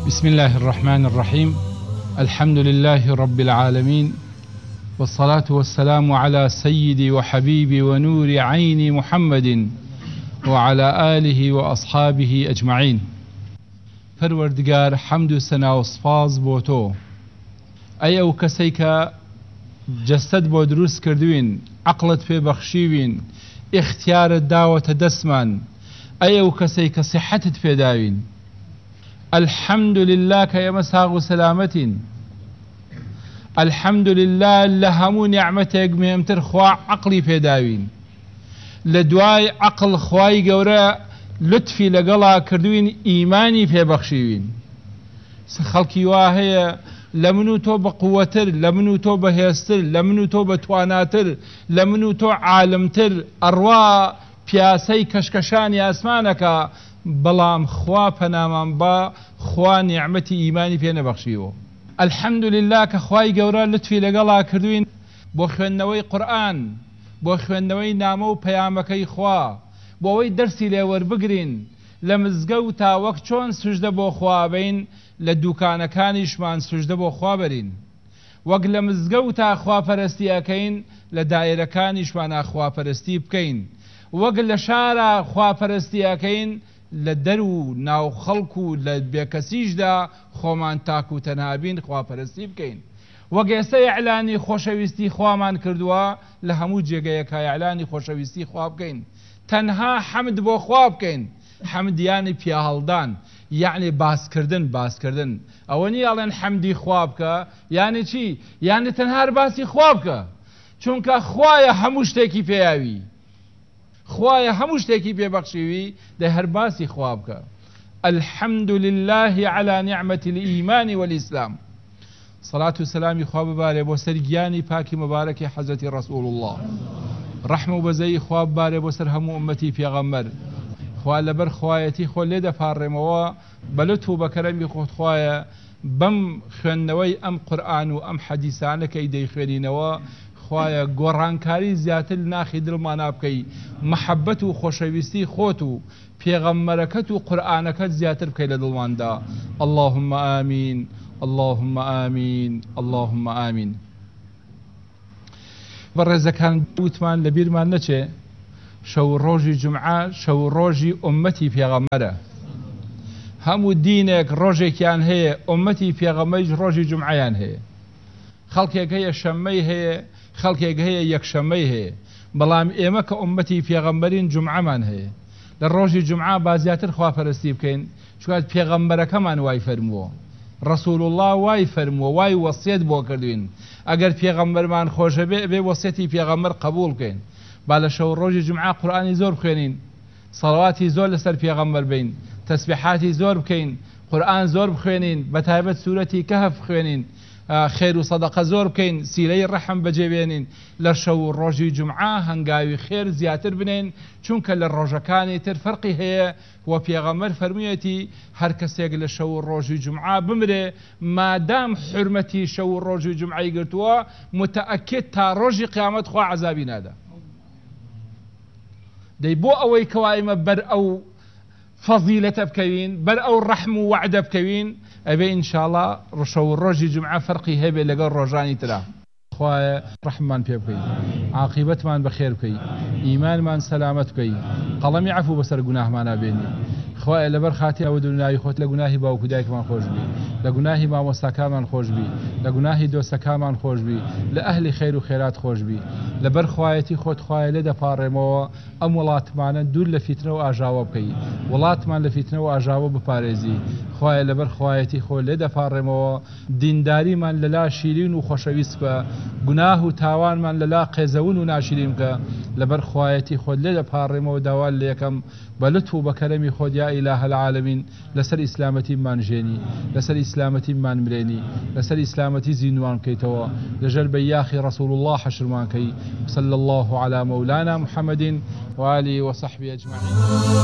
بسم الله الرحمن الرحيم. الحمد لله رب العالمين، والصلاة والسلام على سيدي وحبيبي ونور عين محمد وعلى آله وأصحابه أجمعين. پروردگار حمد و سنا و سپاس بۆ تۆ، ئەی ئەو کەسەی کە جەستەت بۆ دروست کردوین، عەقڵت پێبەخشیوین، ئیختیارت داوەتە دەستمان، ئەی ئەو کەسەی کە سیحەتت پێداوین. الحمد لله کە ئێمە ساغ و سەلامەتین. الحمد لله لە هەموو نیعمەتێک مهمتر خوا عەقڵی پێداوین. لە دوای عەقڵ خوای گەورە لطفی لەگەڵا کردوین، ئیمانی پێبەخشیوین. خەڵکی وا هەیە لە من و تۆ بە قووەتر، لە من و تۆ بەهێزتر، لە من و تۆ بە تواناتر، لە من و تۆ عالمتر، ئەڕوا پیاسەی کەشکەشانی ئاسمانەکە، بەڵام خوا پەنامان با خوا نیعمەتی ئیمانی پێ نەبەخشیوە. الحمد لله کە خوای گەورە لطفی لەگەڵا کردوین بۆ خوێندنەوەی قورئان، بۆ خوێندنەوەی نامە و پەیامەکەی خوا، بۆ ئەوەی دەرسی لێ وەربگرین، لە مزگەوتا وەک چۆن سوژدە بۆ خوا بین، لە دوکانەکانیشمان سوژدە بۆ خوا بەرین. وەک لە مزگەوتا خواپەرستی ئەکەین، لە دایرەکانیشمانە خواپەرستی بکەین. وەک لە شارە خواپەرستی ئەکەین، لە دەر و ناو خەڵک و لە بێکەسیشدا خۆمان تاک و تەنابین خواپەرستی بکەین. وەک ئێستا ئیعلانی خۆشەویستی خوامان کردووە، لە هەموو جێگەیەکە ئیعلانی خۆشەویستی خوا بکەین، تەنها حەمد بۆ خوا بکەین. حەمد یانی پیاهەڵدان، یعنی باسکردن. ئەوە نی ئەڵێن حەمدی خوا بکە، یعنی چی؟ یعنی تەنها باسی خوا بکە، چونکە خوایە هەموو شتێکی پێیاوی، خوایە هەموو شتێکی پێبەخشیوی، دە هەر باسی خوا بکە. الحمد لله على نعمة الإيمان والإسلام. صلاة و سلامی خوا ببارێ بۆ سەر گیانی پاکی مبارەکی حەزەتی رسول الله. ڕەحمە و بەزەی خوا ببارێ بۆ سەر هەموو ئومەتی پێغەمبەر. خوا لەبەر خوایەتی خۆ لێ دەپاڕێمەوە، بەلوت و بەکەرەمی خۆت خوایە بەم خوێندنەوەی ئەم قورئان و ئەم حەدیسانەکەی دەیخوێنینەوە، خوایە گۆڕانکاری زیاتر ناخی دڵمانە بکەی، محەبەت و خۆشەویستی خۆت و پێغەمبەرەکەت و قورئانەکەت زیاتر بکەی لە دڵماندا. اللهم آمین، اللهم آمین، اللهم آمین. بەڕێزەکان وتمان لەبیرمان نەچێ، شەو ڕۆژی جومعە شەو ڕۆژی ئومەتی پێغەمبەرە. هەموو دینێک ڕۆژێکیان هەیە، ئومەتی پێغەمبەریش ڕۆژی جومعەیان هەیە. خەڵکێک هەیە شەممەی هەیە، خەڵکێک هەیە یەکشەممەی هەیە، بەڵام ئێمە کە ئومەتی پێغەمبەرین جومعەمان هەیە. لە ڕۆژی جومعە با زیاتر خواپەرستی بکەین، چونکە پێغەمبەرەکەمان وای فەرمووە، رسول الله وای فەرمووە، وای وەسیەت بۆ کردوین، ئەگەر پێغەمبەرمان خۆشە بێ وەسیەتی پێغەمبەر قبول بکەین. با لە شەو ڕۆژی جومعە قورئانی زۆر بخوێنین، سەڵاواتی زۆر لەسەر پێغەمبەر بین، تەسبیحاتی زۆر بکەین، قورئان زۆر بخوێنین، بەتایبەت سوورەتی کەهف بخوێنین، خێر و سەدەقە زۆر بکەین، سیلەی ڕەحم بەجێبێنین. لە شەو ڕۆژی جومعە هەنگاوی خێر زیاتر بنین، چونکە لە ڕۆژەکانی تر فەرقی هەیە، و پێغەمبەر فەرموویەتی هەر کەسێک لە شەو ڕۆژی جومعە بمرێ، مادام حورمەتی شەو ڕۆژی جومعەی گرتووە، متەئەکد تا ڕۆژی قیامەت خوا عەزابی نادا. دەی بۆ ئەوەی کەوا ئێمە بەر ئەو فەزیلەتە بکەوین، بەر ئەو ڕەحم و وەعدە بکەوین، ئەبێ ئینشاءڵڵا شەو ڕۆژی جومعە فەرقی هەبێ لەگەڵ ڕۆژانی ترا. خوایە ڕەحممان پێ بکەی، عاقیبەتمان بەخێر بکەی، ئیمانمان سەلامەت بکەی، قەڵەمی عەفو بەسەر گوناهمانە بێنی. خوایە لەبەر خاتی ئەوە دنیای خۆت لە گوناهی باوکو دایکمان خۆش بی، لە گوناهی مامۆستاکانمان خۆش بی، لە گوناهی دۆستەکانمان خۆش بی، لە ئەهلی خەیر و خێرات خۆش بی. لەبەر خوایەتی خۆت خوایە لێ دەپاڕێمەوە ئەم وڵاتمانە دوور لە فیتنە و ئاژاوە بکەی، وڵاتمان لە فیتنە و ئاژاوە بپارێزی. خوایە لەبەر خوایەتی خۆ لێ دەپاڕێمەوە دینداریمان لەلا شیرین و خۆشەویست بە، گوناه و تاوانمان لەلا قێزەون و ناشرین بکە. لەبەر خوایەتی خۆت لێ دەپاڕێمەوە داوال لە یەکەم بە لوتف و بەکەرەمی خۆت یا ئیلاهە العالەمین، لەسەر ئیسلامەتیمان ژێنی، لەسەر ئیسلامەتیمان مرێنی، لەسەر ئیسلامەتی زیندوان بکەیتەوە، لەژەر بەیاخی رسول الله حەشرمان کەی. صلى الله على مولانا محمد وآله وصحبه أجمعين.